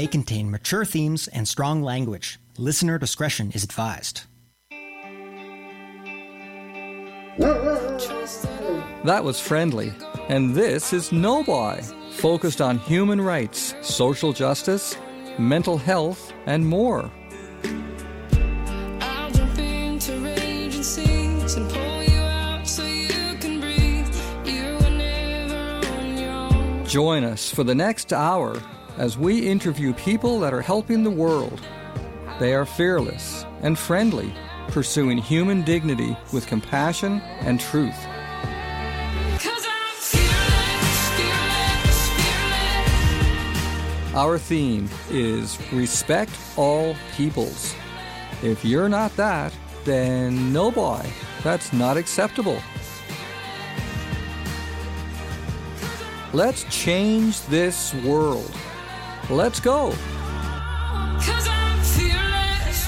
may contain mature themes and strong language. Listener discretion is advised. That was Friendly, and this is Noboy, focused on human rights, social justice, mental health, and more. I'll jump into raging seas and pull you out so you can breathe. You were never on your own. Join us for the next hour as we interview people that are helping the world. They are fearless and friendly, pursuing human dignity with compassion and truth. 'Cause I'm fearless, fearless, fearless. Our theme is Respect All Peoples. If you're not that, then no boy, that's not acceptable. Let's change this world. Let's go. 'Cause I'm fearless.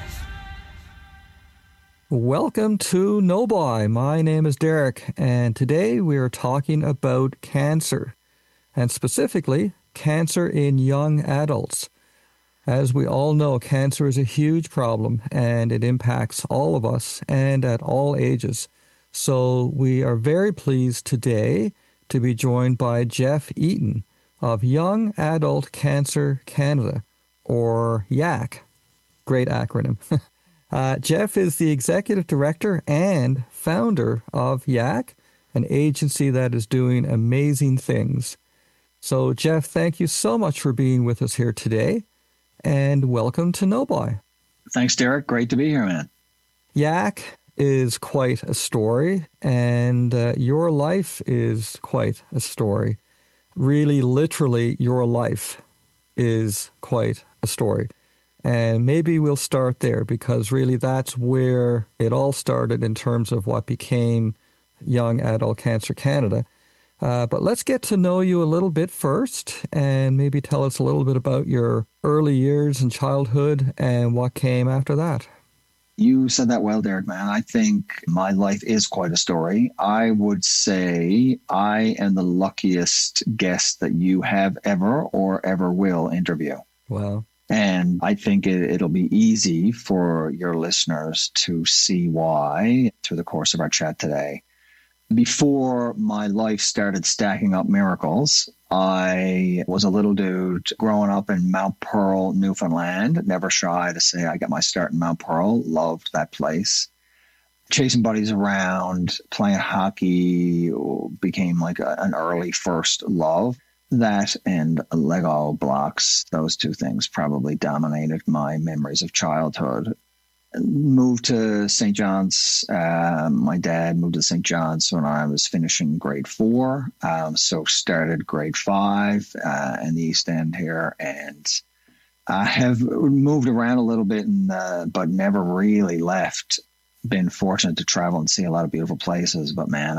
Welcome to No Boy. My name is Derek, and today we are talking about cancer, and specifically cancer in young adults. As we all know, cancer is a huge problem, and it impacts all of us and at all ages. So we are very pleased today to be joined by Jeff Eaton of Young Adult Cancer Canada, or YAC. Great acronym. Jeff is the executive director and founder of YAC, an agency that is doing amazing things. So, Jeff, thank you so much for being with us here today, and welcome to No Boy. Thanks, Derek. Great to be here, man. YAC is quite a story, and your life is quite a story. Really, literally, your life is quite a story. And maybe we'll start there because really that's where it all started in terms of what became Young Adult Cancer Canada. But let's get to know you a little bit first and maybe tell us a little bit about your early years and childhood and what came after that. You said that well, Derek, man. I think my life is quite a story. I would say I am the luckiest guest that you have ever or ever will interview. Wow. And I think it'll be easy for your listeners to see why through the course of our chat today. Before my life started stacking up miracles, I was a little dude growing up in Mount Pearl, Newfoundland. Never shy to say I got my start in Mount Pearl. Loved that place. Chasing buddies around, playing hockey became like an early first love. That and Lego blocks, those two things probably dominated my memories of childhood. Moved to St. John's. My dad moved to St. John's when I was finishing grade 4. So started grade 5 in the East End here. And I have moved around a little bit, but never really left. Been fortunate to travel and see a lot of beautiful places. But man,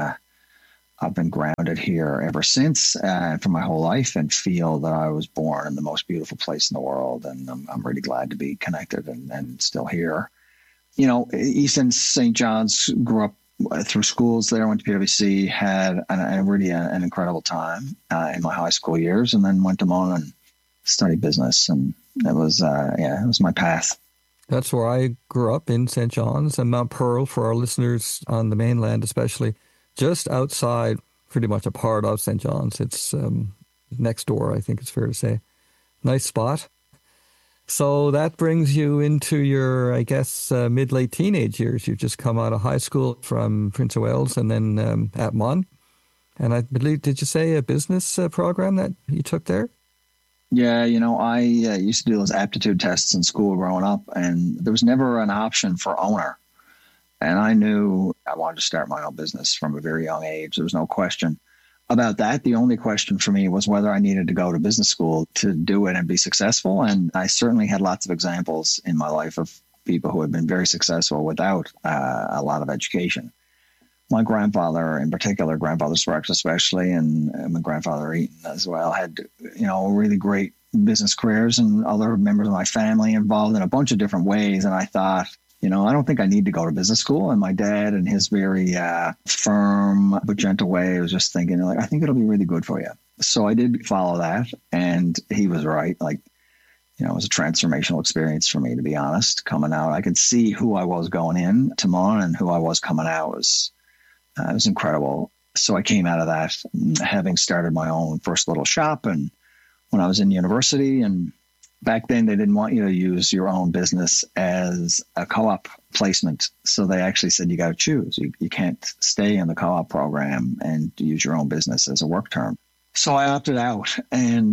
I've been grounded here ever since for my whole life and feel that I was born in the most beautiful place in the world. And I'm really glad to be connected and still here. You know, East End St. John's, grew up through schools there, went to PwC, had an incredible time in my high school years, and then went to Mona and studied business. And it was my path. That's where I grew up, in St. John's and Mount Pearl, for our listeners on the mainland especially. Just outside, pretty much a part of St. John's. It's next door, I think it's fair to say. Nice spot. So that brings you into your, I guess, mid-late teenage years. You've just come out of high school from Prince of Wales and then at Mon. And I believe, did you say a business program that you took there? Yeah, you know, I used to do those aptitude tests in school growing up, and there was never an option for owner. And I knew I wanted to start my own business from a very young age. There was no question about that. The only question for me was whether I needed to go to business school to do it and be successful. And I certainly had lots of examples in my life of people who had been very successful without a lot of education. My grandfather in particular, Grandfather Sparks especially, and my grandfather Eaton as well, had, you know, really great business careers, and other members of my family involved in a bunch of different ways. And I thought, I don't think I need to go to business school. And my dad, in his very firm but gentle way, was just thinking, like, I think it'll be really good for you. So I did follow that, and he was right. Like, it was a transformational experience for me, to be honest. Coming out, I could see who I was going in to Mon and who I was coming out. It was incredible. So I came out of that having started my own first little shop, and when I was in university, and back then they didn't want you to use your own business as a co-op placement. So they actually said, you got to choose. You can't stay in the co-op program and use your own business as a work term. So I opted out, and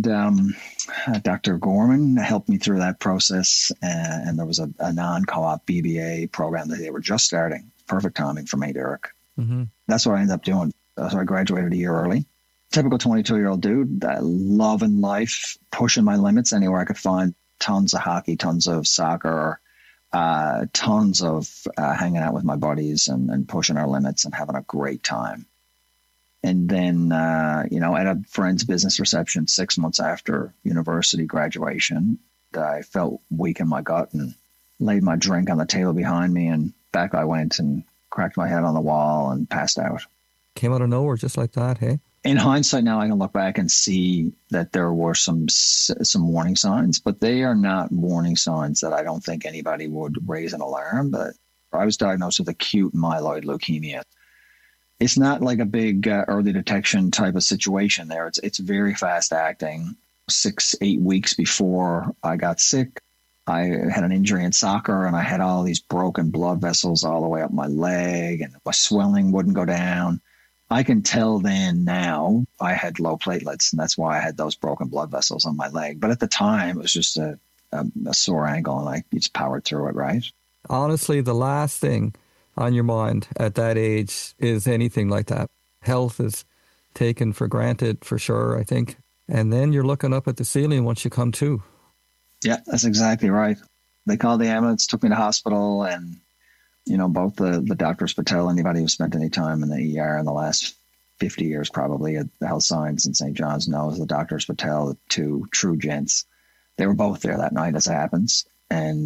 Dr. Gorman helped me through that process. And there was a non-co-op BBA program that they were just starting. Perfect timing for me, Derek. Mm-hmm. That's what I ended up doing. So I graduated a year early. Typical 22-year-old dude, loving life, pushing my limits anywhere I could find. Tons of hockey, tons of soccer, tons of hanging out with my buddies and pushing our limits and having a great time. And then, at a friend's business reception 6 months after university graduation, I felt weak in my gut and laid my drink on the table behind me, and back I went and cracked my head on the wall and passed out. Came out of nowhere just like that, hey? In hindsight, now I can look back and see that there were some warning signs, but they are not warning signs that I don't think anybody would raise an alarm. But I was diagnosed with acute myeloid leukemia. It's not like a big early detection type of situation there. It's very fast acting. 6-8 weeks before I got sick, I had an injury in soccer, and I had all these broken blood vessels all the way up my leg, and my swelling wouldn't go down. I can tell then now I had low platelets, and that's why I had those broken blood vessels on my leg. But at the time, it was just a sore ankle, and I just powered through it, right? Honestly, the last thing on your mind at that age is anything like that. Health is taken for granted, for sure, I think. And then you're looking up at the ceiling once you come to. Yeah, that's exactly right. They called the ambulance, took me to hospital, and both the doctors Patel, anybody who spent any time in the ER in the last 50 years probably at the Health Science in St. John's knows the doctors Patel, the two true gents. They were both there that night, as it happens. And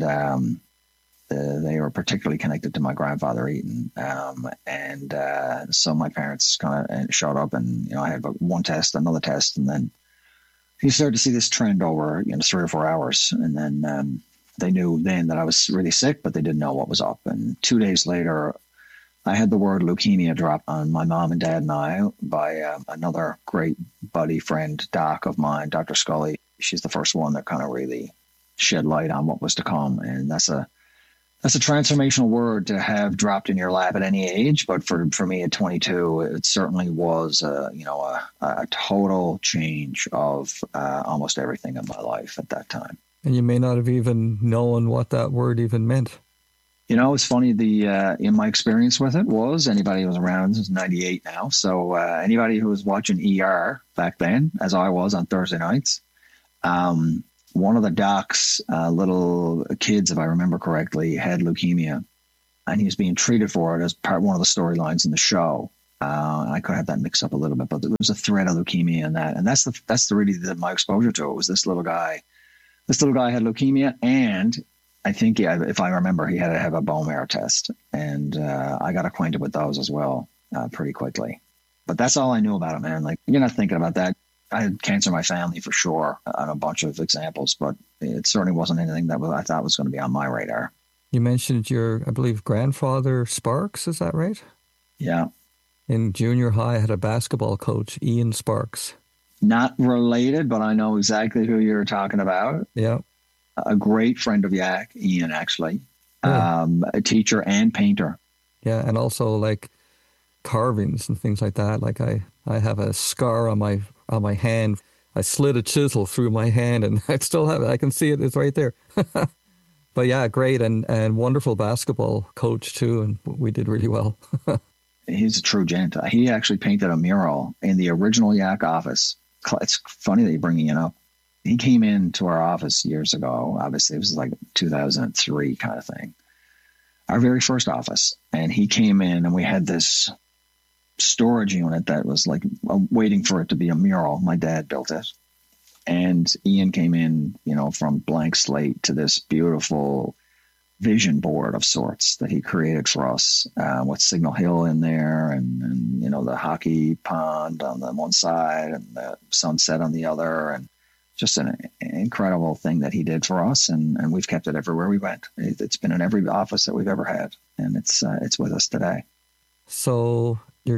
they were particularly connected to my grandfather, Eaton. So my parents kind of showed up, and, I had one test, another test, and then you started to see this trend over 3 or 4 hours. And then they knew then that I was really sick, but they didn't know what was up. And 2 days later, I had the word leukemia dropped on my mom and dad and I by another great buddy friend, doc of mine, Dr. Scully. She's the first one that kind of really shed light on what was to come. And that's a transformational word to have dropped in your lap at any age. But for me at 22, it certainly was, a total change of almost everything in my life at that time. And you may not have even known what that word even meant. It's funny, in my experience with it was, anybody who was around, this is 98 now, so anybody who was watching ER back then, as I was on Thursday nights, one of the doc's little kids, if I remember correctly, had leukemia, and he was being treated for it as one of the storylines in the show. I could have that mixed up a little bit, but there was a thread of leukemia in that, and that's really my exposure to it. Was this little guy. This little guy had leukemia, and I think, if I remember, he had to have a bone marrow test, and I got acquainted with those as well pretty quickly. But that's all I knew about it, man. Like, you're not thinking about that. I had cancer in my family for sure on a bunch of examples, but it certainly wasn't anything that I thought was going to be on my radar. You mentioned your, I believe, grandfather Sparks, is that right? Yeah. In junior high, I had a basketball coach, Ian Sparks. Not related, but I know exactly who you're talking about. Yeah. A great friend of Yak, Ian, actually. Yeah. A teacher and painter. Yeah, and also like carvings and things like that. Like I have a scar on my hand. I slid a chisel through my hand, and I still have it. I can see it. It's right there. But yeah, great and wonderful basketball coach too, and we did really well. He's a true gent. He actually painted a mural in the original Yak office. It's funny that you're bringing it up. He came into our office years ago. Obviously, it was like 2003 kind of thing. Our very first office. And he came in, and we had this storage unit that was like waiting for it to be a mural. My dad built it. And Ian came in, from blank slate to this beautiful vision board of sorts that he created for us, with Signal Hill in there, and the hockey pond on the one side and the sunset on the other, and just an incredible thing that he did for us, and we've kept it everywhere we went. It's been in every office that we've ever had, and it's with us today. So you're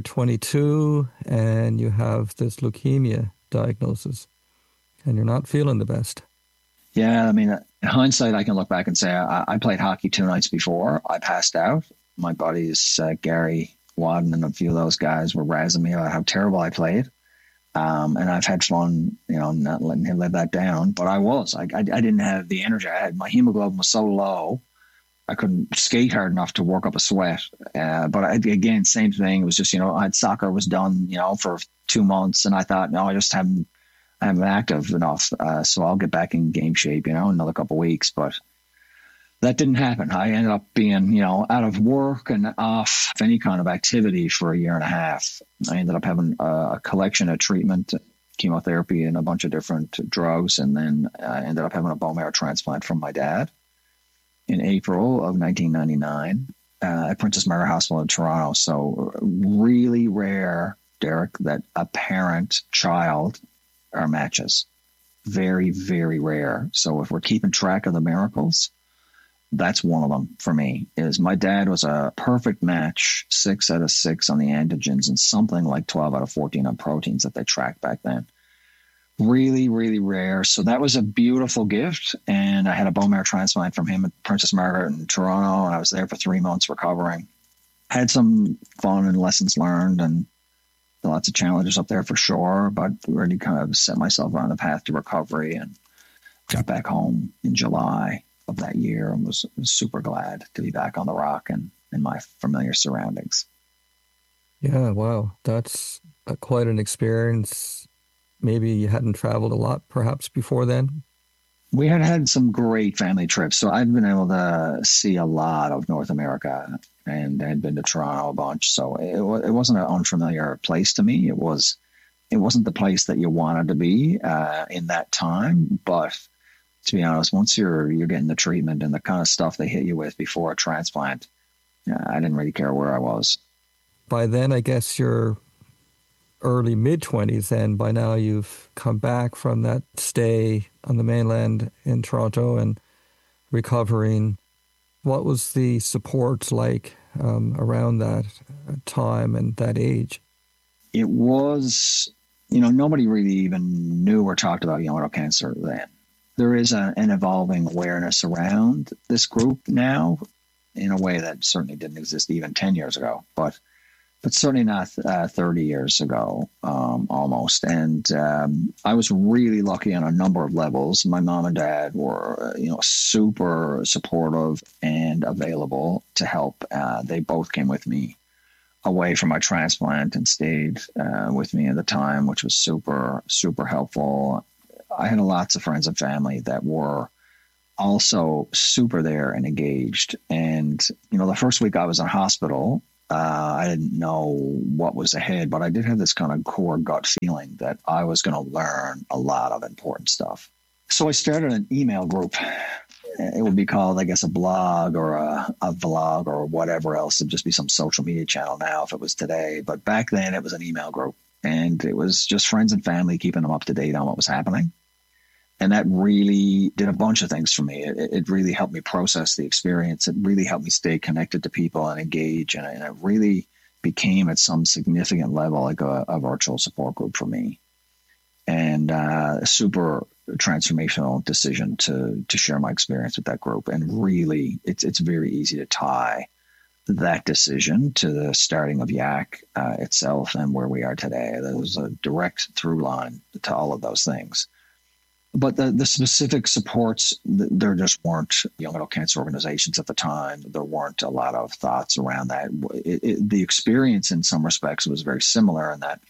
22 and you have this leukemia diagnosis, and you're not feeling the best. Yeah, I mean, in hindsight, I can look back and say I played hockey 2 nights before. I passed out. My buddies, Gary Wadden and a few of those guys were razzing me about how terrible I played. And I've had fun, not letting him live that down. But I didn't have the energy. My hemoglobin was so low, I couldn't skate hard enough to work up a sweat. But again, same thing. It was just, soccer was done, for 2 months. And I thought, no, I just haven't active enough. So I'll get back in game shape, in another couple of weeks. But that didn't happen. I ended up being, out of work and off any kind of activity for a year and a half. I ended up having a collection of treatment, chemotherapy, and a bunch of different drugs. And then I ended up having a bone marrow transplant from my dad in April of 1999 at Princess Margaret Hospital in Toronto. So really rare, Derek, that a parent-child are matches. Very, very rare. So if we're keeping track of the miracles, that's one of them for me. Is my dad was a perfect match, 6 out of 6 on the antigens and something like 12 out of 14 on proteins that they tracked back then. Really, really rare. So that was a beautiful gift. And I had a bone marrow transplant from him at Princess Margaret in Toronto. And I was there for 3 months recovering. Had some fun and lessons learned and lots of challenges up there for sure, but really kind of set myself on the path to recovery and got back home in July of that year and was super glad to be back on the rock and in my familiar surroundings. Yeah, wow. That's quite an experience. Maybe you hadn't traveled a lot perhaps before then? We had some great family trips. So I've been able to see a lot of North America and had been to Toronto a bunch. So it wasn't an unfamiliar place to me. It wasn't the place that you wanted to be in that time. But to be honest, once you're getting the treatment and the kind of stuff they hit you with before a transplant, I didn't really care where I was. By then, I guess you're early mid-20s, and by now you've come back from that stay on the mainland in Toronto and recovering. What was the support like around that time and that age? It was, nobody really even knew or talked about young adult cancer then. There is an evolving awareness around this group now in a way that certainly didn't exist even 10 years ago, but certainly not 30 years ago, almost. And I was really lucky on a number of levels. My mom and dad were, super supportive and available to help. They both came with me away from my transplant and stayed with me at the time, which was super, super helpful. I had lots of friends and family that were also super there and engaged. And, the first week I was in hospital, I didn't know what was ahead, but I did have this kind of core gut feeling that I was going to learn a lot of important stuff. So I started an email group. It would be called, I guess, a blog or a vlog or whatever else. It'd just be some social media channel now if it was today. But back then it was an email group, and it was just friends and family keeping them up to date on what was happening. And that really did a bunch of things for me. It really helped me process the experience. It really helped me stay connected to people and engage. And it really became at some significant level like a virtual support group for me. And a super transformational decision to share my experience with that group. And really, it's very easy to tie that decision to the starting of YAC itself and where we are today. There's a direct through line to all of those things. But the specific supports, there just weren't young adult cancer organizations at the time. There weren't a lot of thoughts around that. The experience in some respects was very similar in that,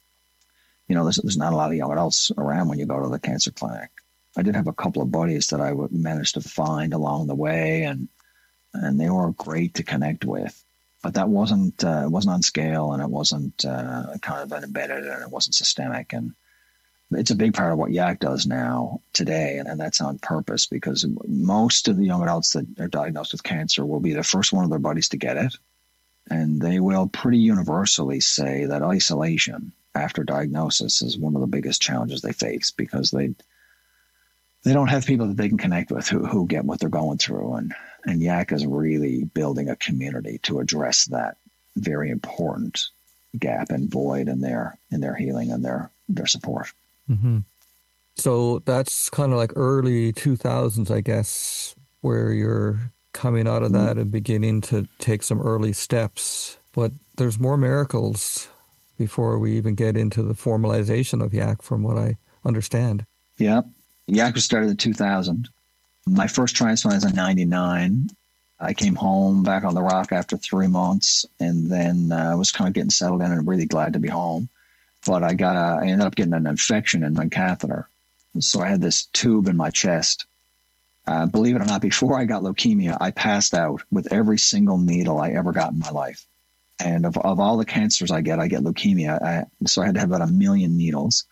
there's not a lot of young adults around when you go to the cancer clinic. I did have a couple of buddies that I managed to find along the way, and they were great to connect with. But that wasn't on scale, and it wasn't kind of embedded, and it wasn't systemic. And it's a big part of what Yak does now today. And that's on purpose, because most of the young adults that are diagnosed with cancer will be the first one of their buddies to get it. And they will pretty universally say that isolation after diagnosis is one of the biggest challenges they face, because they don't have people that they can connect with who get what they're going through. And Yak is really building a community to address that very important gap and void in their healing and their support. Mm-hmm. So that's kind of like early 2000s, I guess, where you're coming out of that and beginning to take some early steps. But there's more miracles before we even get into the formalization of Yak, from what I understand. Yeah. Yak was started in 2000. My first transplant was in 99. I came home back on the rock after 3 months, and then I was kind of getting settled in and really glad to be home. But I ended up getting an infection in my catheter. So I had this tube in my chest. Believe it or not, before I got leukemia, I passed out with every single needle I ever got in my life. And of all the cancers I get leukemia. So I had to have about 1 million needles.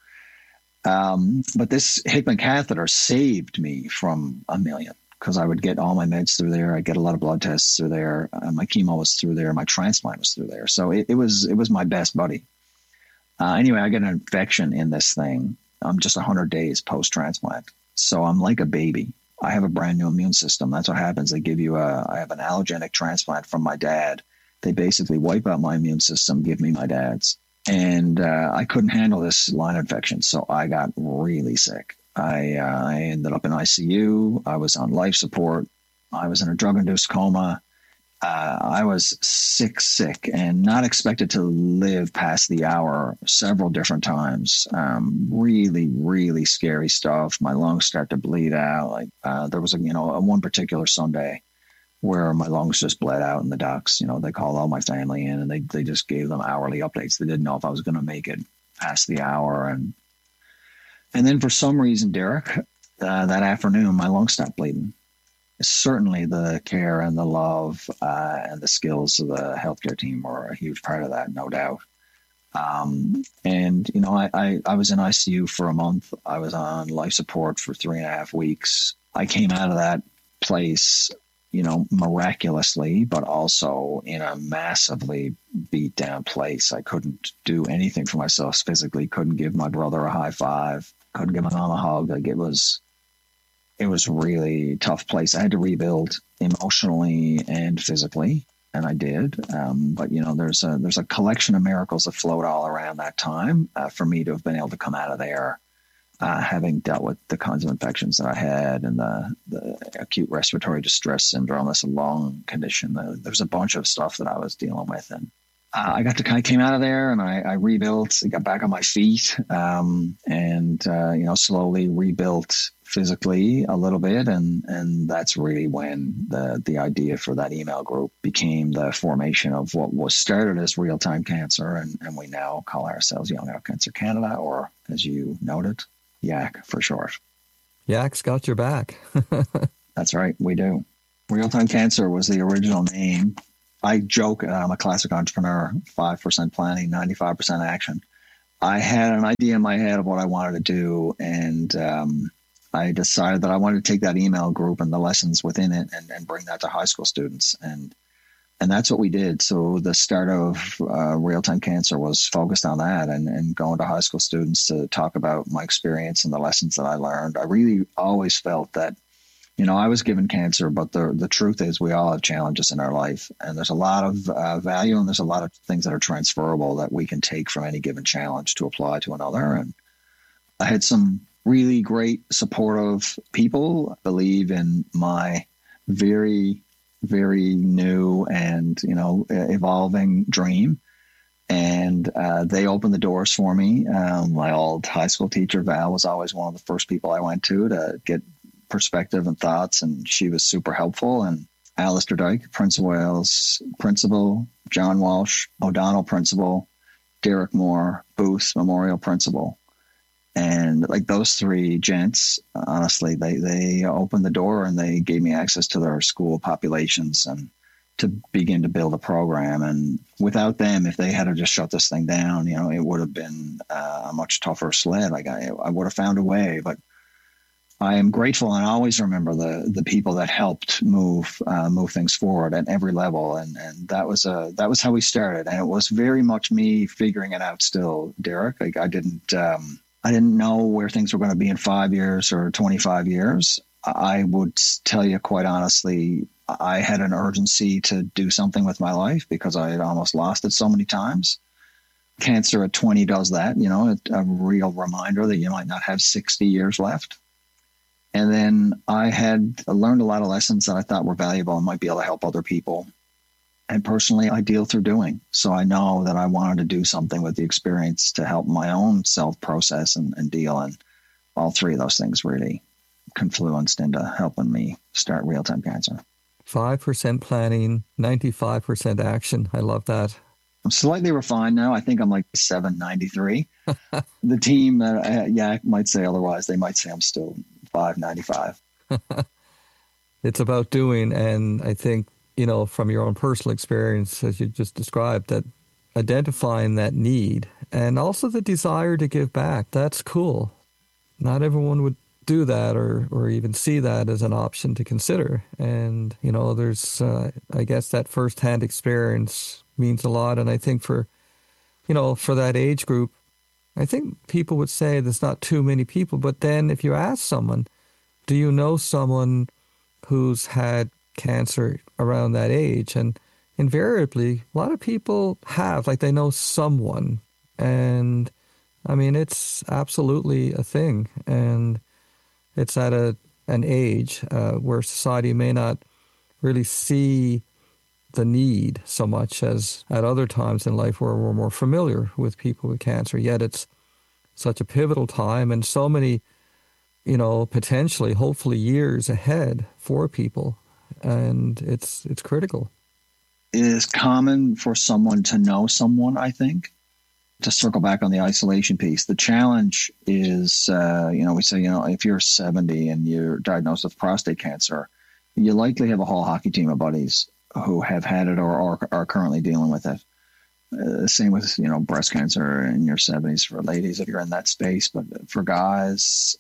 But this Hickman catheter saved me from 1 million, because I would get all my meds through there. I'd get a lot of blood tests through there. My chemo was through there. My transplant was through there. So it was my best buddy. Anyway, I get an infection in this thing. I'm just 100 days post-transplant. So I'm like a baby. I have a brand new immune system. That's what happens. They give you I have an allogenic transplant from my dad. They basically wipe out my immune system, give me my dad's. And I couldn't handle this line infection. So I got really sick. I ended up in ICU. I was on life support. I was in a drug-induced coma. I was sick, and not expected to live past the hour several different times. Really, really scary stuff. My lungs start to bleed out. Like there was a one particular Sunday where my lungs just bled out in the ducts. They called all my family in, and they just gave them hourly updates. They didn't know if I was going to make it past the hour. And then for some reason, Derek, that afternoon, my lungs stopped bleeding. Certainly the care and the love and the skills of the healthcare team were a huge part of that, no doubt. I was in ICU for a month. I was on life support for 3.5 weeks. I came out of that place, miraculously, but also in a massively beat down place. I couldn't do anything for myself physically, couldn't give my brother a high five, couldn't give my mom a hug. Like it was a really tough place. I had to rebuild emotionally and physically, and I did. But there's a collection of miracles that flowed all around that time for me to have been able to come out of there, having dealt with the kinds of infections that I had and the acute respiratory distress syndrome, this lung condition. There's a bunch of stuff that I was dealing with, and I came out of there, and I rebuilt, got back on my feet, and slowly rebuilt physically a little bit. And that's really when the idea for that email group became the formation of what was started as Real Time Cancer. And we now call ourselves Young Adult Cancer Canada, or as you noted, Yak for short. Yak's got your back. That's right. We do. Real Time Cancer was the original name. I joke I'm a classic entrepreneur, 5% planning, 95% action. I had an idea in my head of what I wanted to do, and I decided that I wanted to take that email group and the lessons within it and bring that to high school students. And that's what we did. So the start of Real Time Cancer was focused on that and going to high school students to talk about my experience and the lessons that I learned. I really always felt that, I was given cancer, but the truth is we all have challenges in our life, and there's a lot of value, and there's a lot of things that are transferable that we can take from any given challenge to apply to another. And I had some really great supportive people believe in my very, very new and, evolving dream. And they opened the doors for me. My old high school teacher, Val, was always one of the first people I went to get perspective and thoughts, and she was super helpful. And Alistair Dyke, Prince of Wales Principal, John Walsh, O'Donnell Principal, Derek Moore, Booth Memorial Principal. And like those three gents, honestly, they opened the door and they gave me access to their school populations and to begin to build a program. And without them, if they had to just shut this thing down, it would have been a much tougher sled. Like I would have found a way, but I am grateful and I always remember the people that helped move things forward at every level. And that was how we started. And it was very much me figuring it out still, Derek. Like I didn't know where things were going to be in 5 years or 25 years. I would tell you quite honestly, I had an urgency to do something with my life because I had almost lost it so many times. Cancer at 20 does that, a real reminder that you might not have 60 years left. And then I had learned a lot of lessons that I thought were valuable and might be able to help other people. And personally, I deal through doing. So I know that I wanted to do something with the experience to help my own self-process and deal. And all three of those things really confluenced into helping me start Real Time Cancer. 5% planning, 95% action. I love that. I'm slightly refined now. I think I'm like 793. The team, might say otherwise. They might say I'm still 595. It's about doing. And I think, from your own personal experience, as you just described, that identifying that need and also the desire to give back, that's cool. Not everyone would do that or even see that as an option to consider. And, there's, I guess that firsthand experience means a lot. And I think for that age group, I think people would say there's not too many people. But then if you ask someone, do you know someone who's had cancer around that age? And invariably, a lot of people have, like they know someone. And I mean, it's absolutely a thing. And it's at an age where society may not really see the need so much as at other times in life where we're more familiar with people with cancer. Yet it's such a pivotal time and so many, potentially, hopefully years ahead for people. And it's critical. It is common for someone to know someone, I think. To circle back on the isolation piece, the challenge is, we say, if you're 70 and you're diagnosed with prostate cancer, you likely have a whole hockey team of buddies who have had it or are currently dealing with it. Same with, breast cancer in your 70s for ladies, if you're in that space. But for guys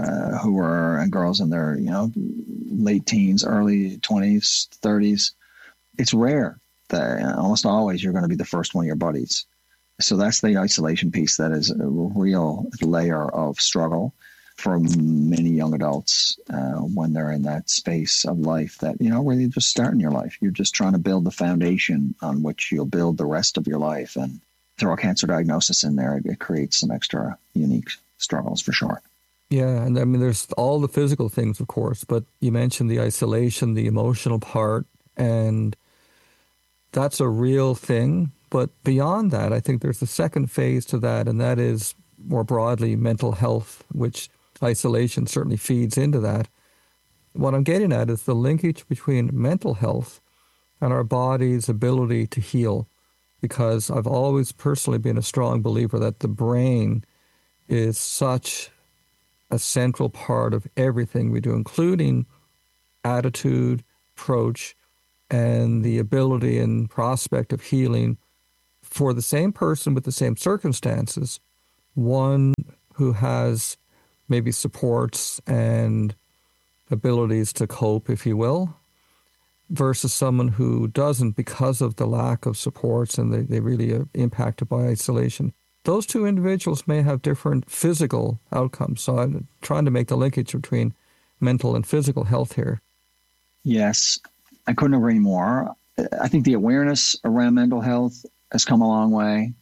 and girls in their, late teens, early 20s, 30s, it's rare that almost always you're going to be the first one of your buddies. So that's the isolation piece that is a real layer of struggle for many young adults when they're in that space of life that, where you're just starting your life. You're just trying to build the foundation on which you'll build the rest of your life. And throw a cancer diagnosis in there, it creates some extra unique struggles for sure. Yeah, and I mean, there's all the physical things, of course, but you mentioned the isolation, the emotional part, and that's a real thing. But beyond that, I think there's a second phase to that, and that is more broadly mental health, which isolation certainly feeds into that. What I'm getting at is the linkage between mental health and our body's ability to heal, because I've always personally been a strong believer that the brain is such a central part of everything we do, including attitude, approach, and the ability and prospect of healing for the same person with the same circumstances, one who has maybe supports and abilities to cope, if you will, versus someone who doesn't because of the lack of supports and they really are impacted by isolation. Those two individuals may have different physical outcomes. So I'm trying to make the linkage between mental and physical health here. Yes, I couldn't agree more. I think the awareness around mental health has come a long way.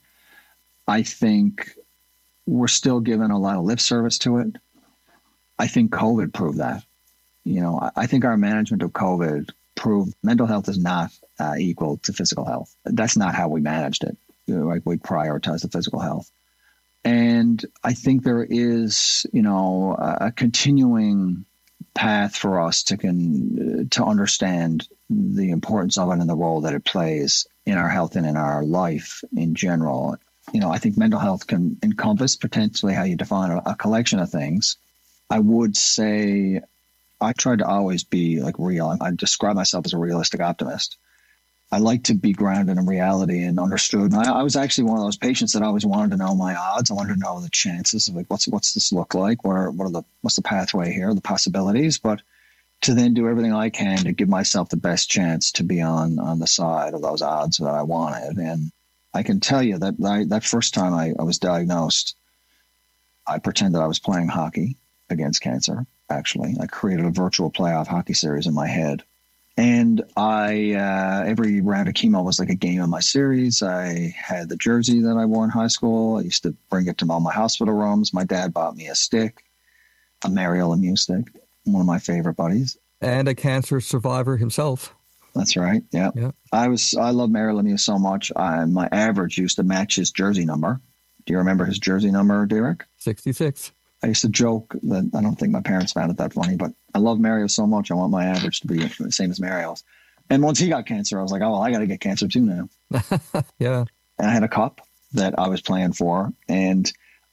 I think we're still giving a lot of lip service to it. I think COVID proved that. I think our management of COVID proved mental health is not equal to physical health. That's not how we managed it. Like we prioritize the physical health. And I think there is, a continuing path for us to understand the importance of it and the role that it plays in our health and in our life in general. I think mental health can encompass potentially how you define a collection of things. I would say I tried to always be like real. I describe myself as a realistic optimist. I like to be grounded in reality and understood. And I was actually one of those patients that always wanted to know my odds. I wanted to know the chances of like, what's this look like? What's the pathway here, the possibilities? But to then do everything I can to give myself the best chance to be on the side of those odds that I wanted. And I can tell you that first time I was diagnosed, I pretended I was playing hockey against cancer. Actually, I created a virtual playoff hockey series in my head. And every round of chemo was like a game in my series. I had the jersey that I wore in high school. I used to bring it to all my hospital rooms. My dad bought me a stick, a Mario Lemieux stick, one of my favorite buddies. And a cancer survivor himself. That's right. Yeah. I love Mario Lemieux so much. My average used to match his jersey number. Do you remember his jersey number, Derek? 66. I used to joke that I don't think my parents found it that funny, but I love Mario so much. I want my average to be the same as Mario's. And once he got cancer, I was like, oh, well, I got to get cancer too now. Yeah. And I had a cup that I was playing for. And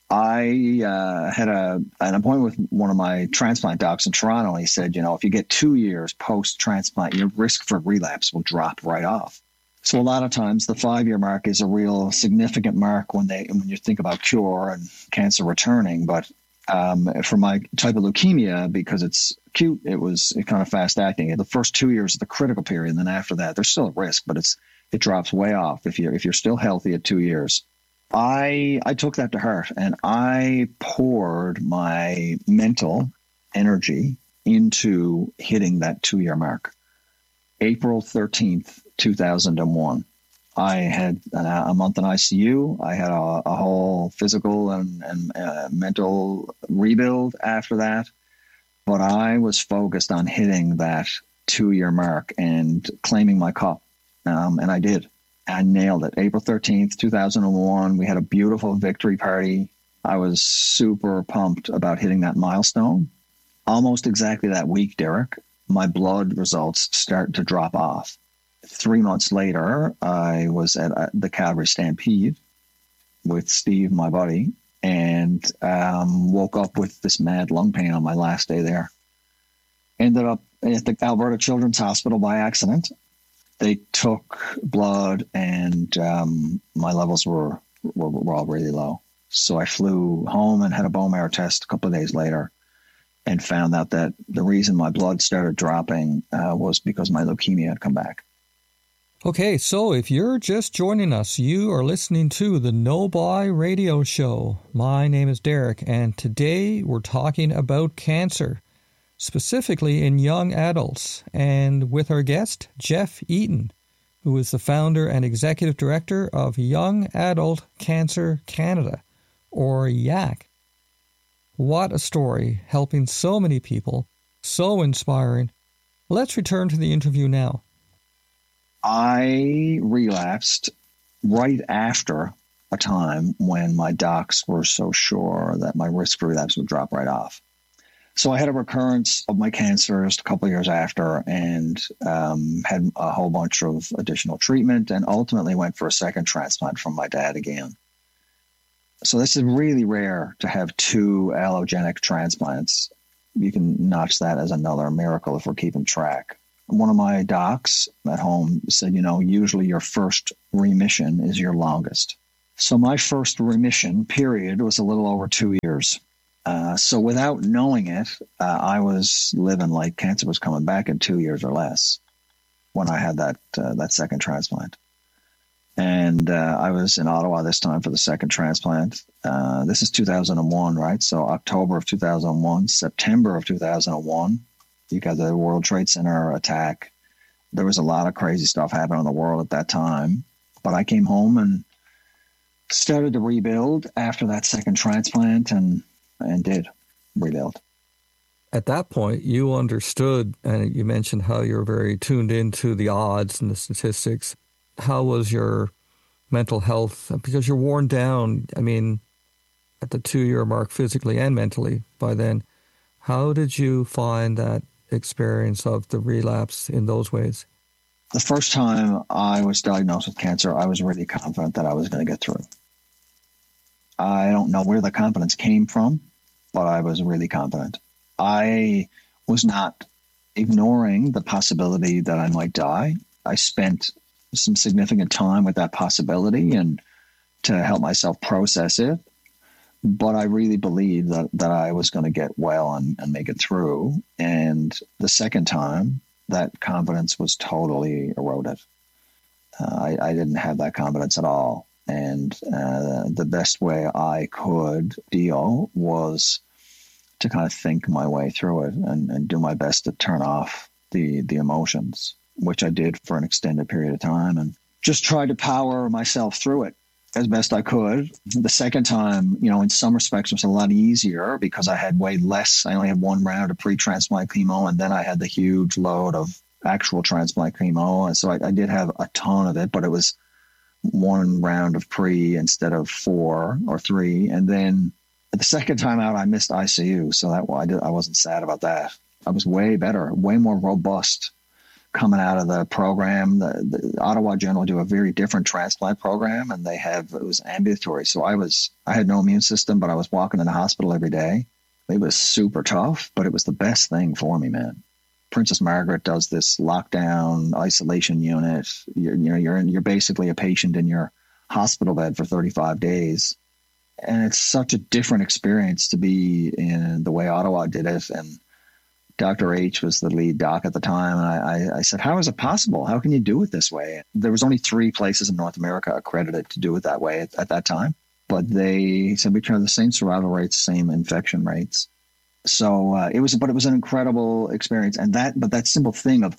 I had an appointment with one of my transplant docs in Toronto. And he said, if you get 2 years post-transplant, your risk for relapse will drop right off. So a lot of times the 5-year mark is a real significant mark when you think about cure and cancer returning. But for my type of leukemia, because it's acute, it's kind of fast acting. The first 2 years is the critical period, and then after that, there's still a risk, but it drops way off if you're still healthy at 2 years. I took that to heart, and I poured my mental energy into hitting that 2-year mark. April 13th, 2001. I had a month in ICU. I had a whole physical and mental rebuild after that. But I was focused on hitting that 2-year mark and claiming my cup. And I did. I nailed it. April 13th, 2001. We had a beautiful victory party. I was super pumped about hitting that milestone. Almost exactly that week, Derek, my blood results start to drop off. 3 months later, I was at the Calgary Stampede with Steve, my buddy, and woke up with this mad lung pain on my last day there. Ended up at the Alberta Children's Hospital by accident. They took blood, and my levels were all really low. So I flew home and had a bone marrow test a couple of days later and found out that the reason my blood started dropping was because my leukemia had come back. Okay, so if you're just joining us, you are listening to the No Buy Radio Show. My name is Derek, and today we're talking about cancer, specifically in young adults, and with our guest, Jeff Eaton, who is the founder and executive director of Young Adult Cancer Canada, or YAC. What a story, helping so many people, so inspiring. Let's return to the interview now. I relapsed right after a time when my docs were so sure that my risk for relapse would drop right off. So I had a recurrence of my cancer just a couple of years after, and had a whole bunch of additional treatment, and ultimately went for a second transplant from my dad again. So this is really rare to have 2 allogenic transplants. You can notch that as another miracle if we're keeping track. One of my docs at home said, usually your first remission is your longest. So my first remission period was a little over 2 years. So without knowing it, I was living like cancer was coming back in 2 years or less when I had that second transplant. And I was in Ottawa this time for the second transplant. This is 2001, right? So October of 2001, September of 2001. You got the World Trade Center attack. There was a lot of crazy stuff happening in the world at that time. But I came home and started to rebuild after that second transplant and did rebuild. At that point, you understood, and you mentioned how you're very tuned into the odds and the statistics. How was your mental health? Because you're worn down, at the 2-year mark physically and mentally by then. How did you find that experience of the relapse in those ways? The first time I was diagnosed with cancer, I was really confident that I was going to get through. I don't know where the confidence came from, but I was really confident. I was not ignoring the possibility that I might die. I spent some significant time with that possibility and to help myself process it. But I really believed that I was going to get well and make it through. And the second time, that confidence was totally eroded. I didn't have that confidence at all. And the best way I could deal was to kind of think my way through it and do my best to turn off the emotions, which I did for an extended period of time, and just tried to power myself through it as best I could. The second time, in some respects, was a lot easier because I had way less. I only had one round of pre-transplant chemo, and then I had the huge load of actual transplant chemo. And so I did have a ton of it, but it was one round of pre instead of 4 or 3. And then the second time out, I missed ICU. So I wasn't sad about that. I was way better, way more robust coming out of the program. The Ottawa General do a very different transplant program, and it was ambulatory. So I had no immune system, but I was walking in the hospital every day. It was super tough, but it was the best thing for me, man. Princess Margaret does this lockdown isolation unit. You're basically a patient in your hospital bed for 35 days. And it's such a different experience to be in the way Ottawa did it. And Dr. H was the lead doc at the time. And I said, how is it possible? How can you do it this way? There was only 3 places in North America accredited to do it that way at that time. But they said we tried the same survival rates, same infection rates. So it was an incredible experience. And that simple thing of,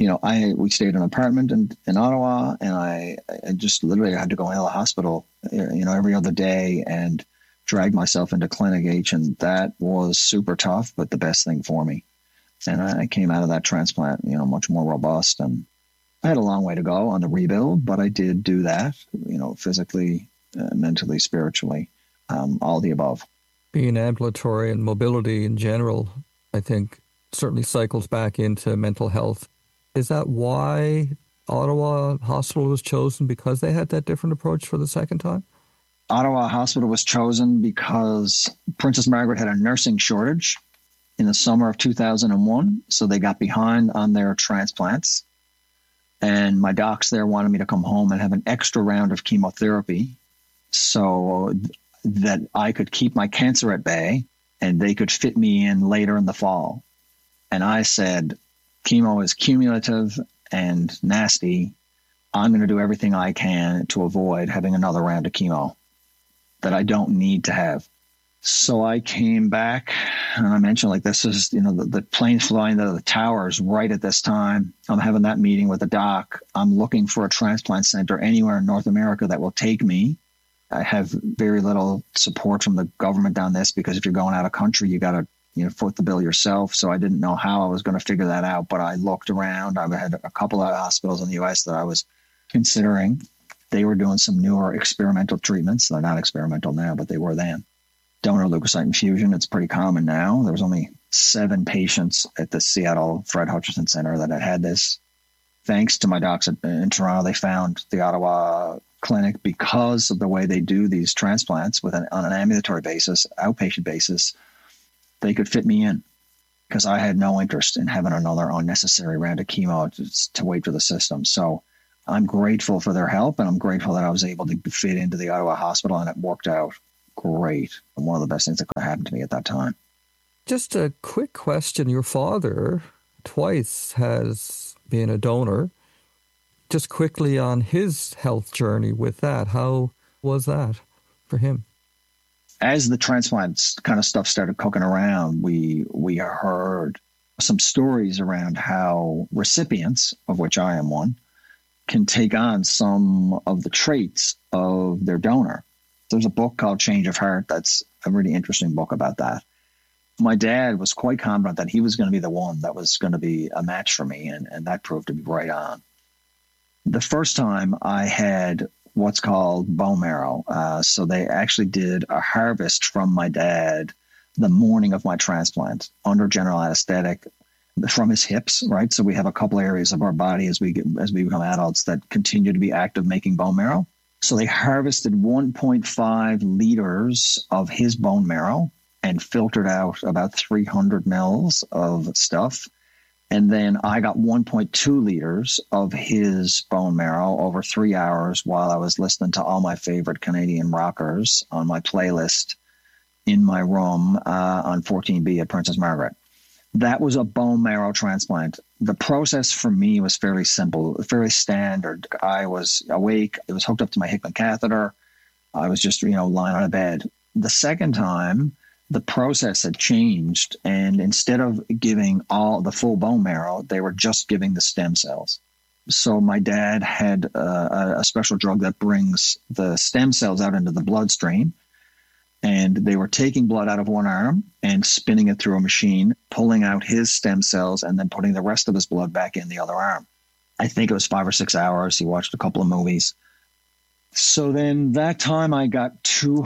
we stayed in an apartment in Ottawa, and I just literally had to go into the hospital, every other day and drag myself into Clinic H. And that was super tough, but the best thing for me. And I came out of that transplant, much more robust. And I had a long way to go on the rebuild, but I did do that, physically, mentally, spiritually, all the above. Being ambulatory and mobility in general, I think, certainly cycles back into mental health. Is that why Ottawa Hospital was chosen, because they had that different approach for the second time? Ottawa Hospital was chosen because Princess Margaret had a nursing shortage in the summer of 2001, so they got behind on their transplants. And my docs there wanted me to come home and have an extra round of chemotherapy so that I could keep my cancer at bay and they could fit me in later in the fall. And I said, chemo is cumulative and nasty. I'm going to do everything I can to avoid having another round of chemo that I don't need to have. So I came back, and I mentioned, this is, the planes flying out of the towers right at this time. I'm having that meeting with the doc. I'm looking for a transplant center anywhere in North America that will take me. I have very little support from the government on this because if you're going out of country, you got to foot the bill yourself. So I didn't know how I was going to figure that out, but I looked around. I had a couple of hospitals in the U.S. that I was considering. They were doing some newer experimental treatments. They're not experimental now, but they were then. Donor leukocyte infusion, it's pretty common now. There was only 7 patients at the Seattle Fred Hutchinson Center that had this. Thanks to my docs in Toronto, they found the Ottawa clinic because of the way they do these transplants on an ambulatory basis, outpatient basis. They could fit me in because I had no interest in having another unnecessary round of chemo to wait for the system. So I'm grateful for their help, and I'm grateful that I was able to fit into the Ottawa Hospital, and it worked out great. And one of the best things that could have happened to me at that time. Just a quick question. Your father twice has been a donor. Just quickly on his health journey with that, how was that for him? As the transplants kind of stuff started cooking around, we heard some stories around how recipients, of which I am one, can take on some of the traits of their donor. There's a book called Change of Heart that's a really interesting book about that. My dad was quite confident that he was going to be the one that was going to be a match for me, and that proved to be right on. The first time I had what's called bone marrow. So they actually did a harvest from my dad the morning of my transplant under general anesthetic from his hips, right? So we have a couple areas of our body as we become adults that continue to be active making bone marrow. So they harvested 1.5 liters of his bone marrow and filtered out about 300 mils of stuff And then I got 1.2 liters of his bone marrow over 3 hours while I was listening to all my favorite Canadian rockers on my playlist in my room on 14B at Princess Margaret. That was a bone marrow transplant. The process for me was fairly simple, fairly standard. I was awake. It was hooked up to my Hickman catheter. I was just, lying on a bed. The second time, the process had changed, and instead of giving all the full bone marrow, they were just giving the stem cells. So my dad had a special drug that brings the stem cells out into the bloodstream, and they were taking blood out of one arm and spinning it through a machine, pulling out his stem cells, and then putting the rest of his blood back in the other arm. I think it was 5 or 6 hours. He watched a couple of movies. So then that time I got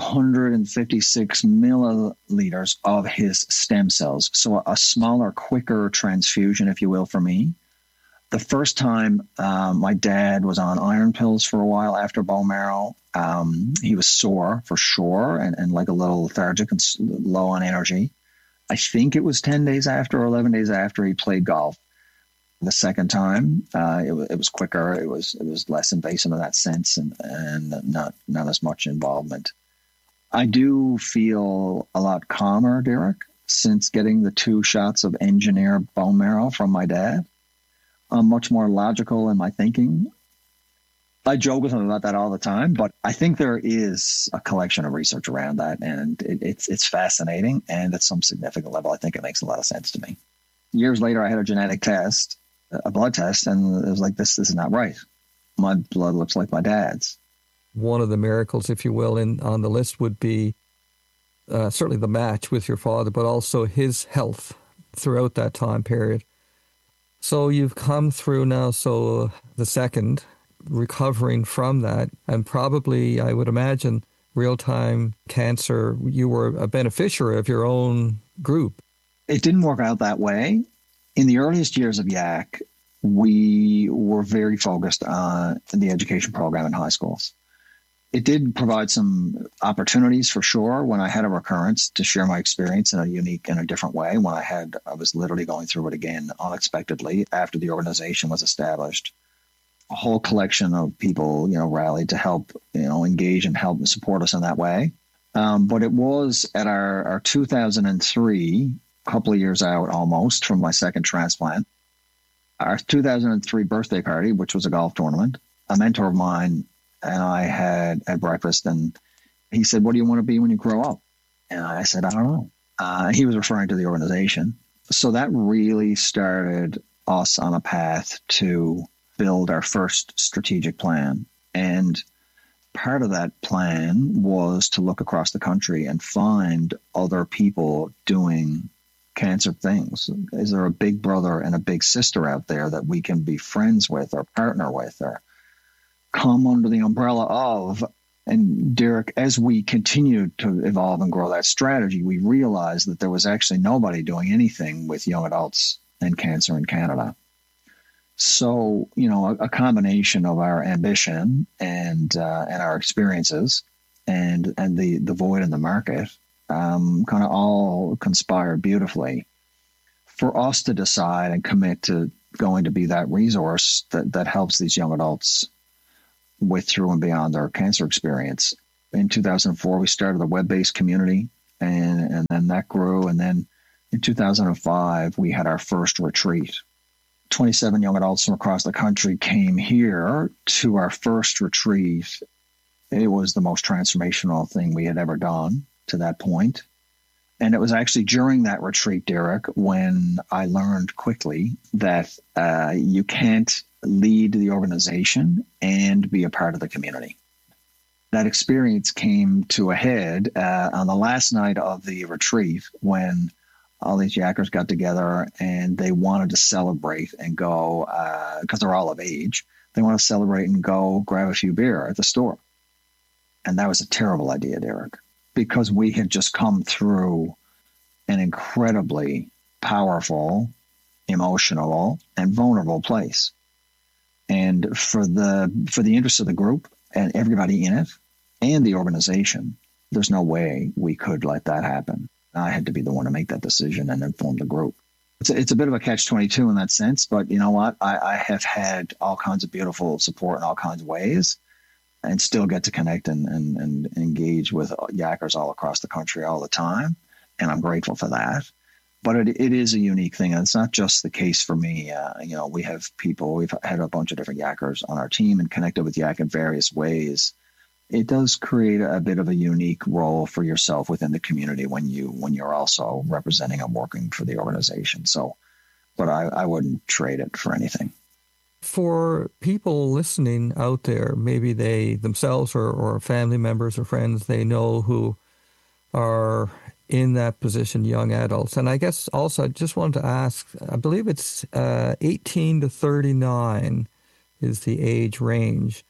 256 milliliters of his stem cells. So a smaller, quicker transfusion, if you will, for me. The first time my dad was on iron pills for a while after bone marrow. He was sore for sure and like a little lethargic and low on energy. I think it was 10 days after or 11 days after he played golf. The second time, it was quicker. It was less invasive in that sense, and not as much involvement. I do feel a lot calmer, Derek, since getting the 2 shots of engineered bone marrow from my dad. I'm much more logical in my thinking. I joke with him about that all the time, but I think there is a collection of research around that, and it's fascinating, and at some significant level, I think it makes a lot of sense to me. Years later, I had a genetic test, a blood test, and it was like, this is not right. My blood looks like my dad's. One of the miracles, if you will, on the list would be certainly the match with your father, but also his health throughout that time period. So you've come through now, so the second, recovering from that, and probably, I would imagine, real-time cancer, you were a beneficiary of your own group. It didn't work out that way. In the earliest years of YAC, we were very focused on the education program in high schools. It did provide some opportunities for sure when I had a recurrence to share my experience in a unique and a different way. When I was literally going through it again unexpectedly after the organization was established. A whole collection of people, rallied to help, engage and help and support us in that way. But it was at our 2003, a couple of years out almost from my second transplant, our 2003 birthday party, which was a golf tournament. A mentor of mine and I had at breakfast, and he said, "What do you want to be when you grow up?" And I said, "I don't know." He was referring to the organization. So that really started us on a path to build our first strategic plan. And part of that plan was to look across the country and find other people doing cancer things. Is there a big brother and a big sister out there that we can be friends with or partner with or come under the umbrella of? And Derek, as we continued to evolve and grow that strategy, we realized that there was actually nobody doing anything with young adults and cancer in Canada. So, a combination of our ambition and our experiences and the void in the market kind of all conspired beautifully for us to decide and commit to going to be that resource that helps these young adults with through and beyond their cancer experience. In 2004, we started a web-based community, and then that grew. And then in 2005, we had our first retreat. 27 young adults from across the country came here to our first retreat. It was the most transformational thing we had ever done to that point. And it was actually during that retreat, Derek, when I learned quickly that you can't lead the organization and be a part of the community. That experience came to a head on the last night of the retreat when all these yackers got together and they wanted to celebrate and go, because they're all of age, they want to celebrate and go grab a few beer at the store. And that was a terrible idea, Derek, because we had just come through an incredibly powerful, emotional, and vulnerable place. And for the interest of the group and everybody in it and the organization, there's no way we could let that happen. I had to be the one to make that decision and inform the group. It's a bit of a catch-22 in that sense, but you know what? I have had all kinds of beautiful support in all kinds of ways and still get to connect and engage with yackers all across the country all the time. And I'm grateful for that. But it is a unique thing. And it's not just the case for me. We have people, we've had a bunch of different yackers on our team and connected with yak in various ways. It does create a bit of a unique role for yourself within the community when you're also representing and working for the organization. So, but I wouldn't trade it for anything. For people listening out there, maybe they themselves or family members or friends they know who are in that position, young adults. And I guess also I just wanted to ask, I believe it's 18 to 39 is the age range.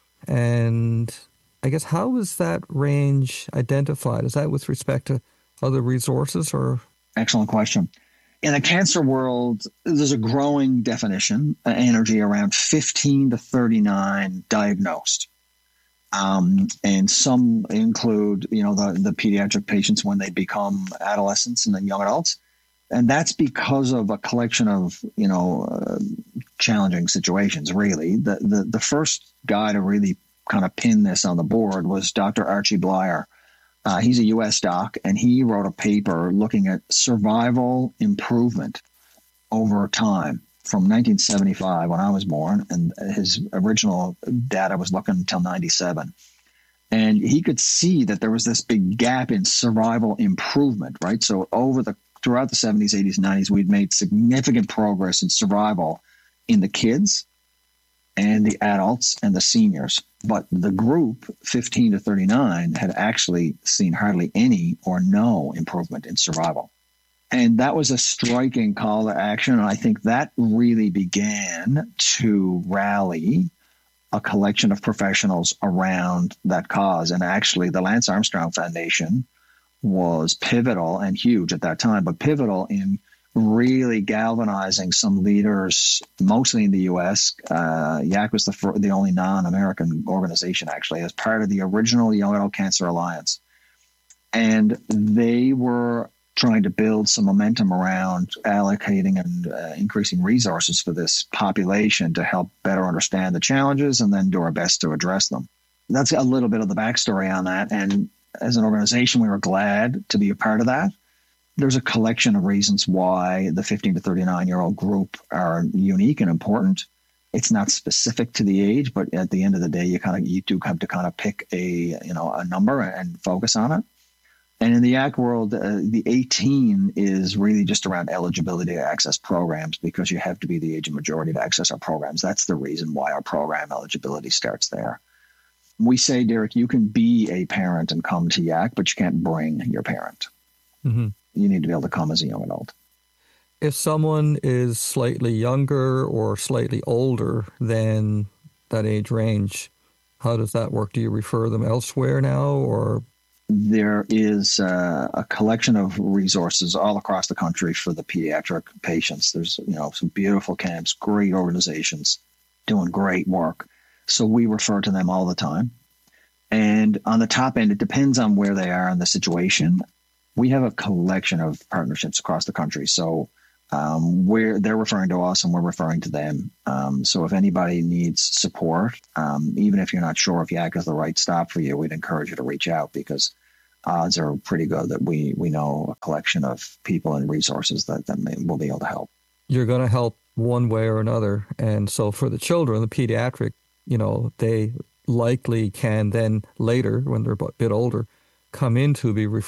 And I guess how is that range identified? Is that with respect to other resources or? Excellent question. In the cancer world, there's a growing definition, energy around 15 to 39 diagnosed. And some include, the pediatric patients when they become adolescents and then young adults. And that's because of a collection of, challenging situations, really. The first guy to really kind of pin this on the board was Dr. Archie Blyer. He's a U.S. doc, and he wrote a paper looking at survival improvement over time from 1975 when I was born, and his original data was looking until 97. And he could see that there was this big gap in survival improvement, right? So throughout the 70s, 80s, 90s, we'd made significant progress in survival in the kids and the adults and the seniors. But the group 15 to 39 had actually seen hardly any or no improvement in survival. And that was a striking call to action. And I think that really began to rally a collection of professionals around that cause. And actually, the Lance Armstrong Foundation was pivotal and huge at that time, but pivotal in really galvanizing some leaders, mostly in the U.S. YAC was the only non-American organization, actually, as part of the original Young Adult Cancer Alliance. And they were trying to build some momentum around allocating and increasing resources for this population to help better understand the challenges and then do our best to address them. That's a little bit of the backstory on that. And as an organization, we were glad to be a part of that. There's a collection of reasons why the 15 to 39-year-old group are unique and important. It's not specific to the age, but at the end of the day, you do have to kind of pick a number and focus on it. And in the YAC world, the 18 is really just around eligibility to access programs because you have to be the age of majority to access our programs. That's the reason why our program eligibility starts there. We say, Derek, you can be a parent and come to YAC, but you can't bring your parent. Mm-hmm. You need to be able to come as a young adult. If someone is slightly younger or slightly older than that age range, how does that work? Do you refer them elsewhere now, or? There is a collection of resources all across the country for the pediatric patients. There's, some beautiful camps, great organizations doing great work. So we refer to them all the time. And on the top end, it depends on where they are in the situation. We have a collection of partnerships across the country. So they're referring to us and we're referring to them. So if anybody needs support, even if you're not sure if YAC is the right stop for you, we'd encourage you to reach out because odds are pretty good that we know a collection of people and resources that will be able to help. You're going to help one way or another. And so for the children, the pediatric, they likely can then later, when they're a bit older, come in to be referred